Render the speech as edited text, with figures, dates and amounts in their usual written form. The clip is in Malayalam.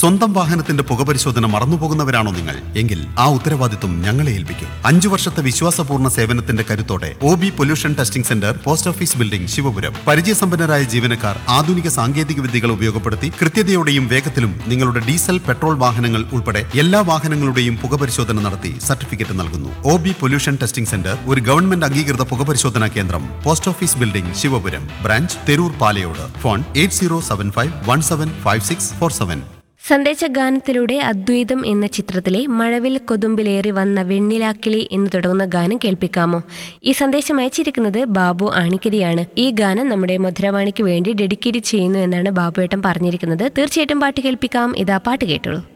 സ്വന്തം വാഹനത്തിന്റെ പുകപരിശോധന മറന്നുപോകുന്നവരാണോ നിങ്ങൾ? എങ്കിൽ ആ ഉത്തരവാദിത്വം ഞങ്ങളെ ഏൽപ്പിക്കും. 5 വർഷത്തെ വിശ്വാസപൂർണ്ണ സേവനത്തിന്റെ കരുത്തോടെ OB pollution testing centre, post office building, Sivapuram. പരിചയസമ്പന്നരായ ജീവനക്കാർ ആധുനിക സാങ്കേതിക വിദ്യകൾ ഉപയോഗപ്പെടുത്തി കൃത്യതയോടെയും വേഗത്തിലും നിങ്ങളുടെ ഡീസൽ, പെട്രോൾ വാഹനങ്ങൾ ഉൾപ്പെടെ എല്ലാ വാഹനങ്ങളുടെയും പുകപരിശോധന നടത്തി സർട്ടിഫിക്കറ്റ് നൽകുന്നു. OB പൊല്യൂഷൻ ടെസ്റ്റിംഗ് സെന്റർ ഒരു ഗവൺമെന്റ് അംഗീകൃത പുകപരിശോധനാ കേന്ദ്രം. Post office building, Sivapuram. Branch Theroor Palayode. Phone 8075175647. സന്ദേശഗാനത്തിലൂടെ അദ്വൈതം എന്ന ചിത്രത്തിലെ മഴവിൽ കൊതുമ്പിലേറി വന്ന വെണ്ണിലാക്കിളി എന്ന് തുടങ്ങുന്ന ഗാനം കേൾപ്പിക്കാമോ? ഈ സന്ദേശം അയച്ചിരിക്കുന്നത് ബാബു ആണിക്കരിയാണ്. ഈ ഗാനം നമ്മുടെ മധുരവാണിക്ക് വേണ്ടി ഡെഡിക്കേറ്റ് ചെയ്യുന്നു എന്നാണ് ബാബുവേട്ടൻ പറഞ്ഞിരിക്കുന്നത്. തീർച്ചയായിട്ടും പാട്ട് കേൾപ്പിക്കാം. ഇതാ പാട്ട് കേട്ടോളൂ.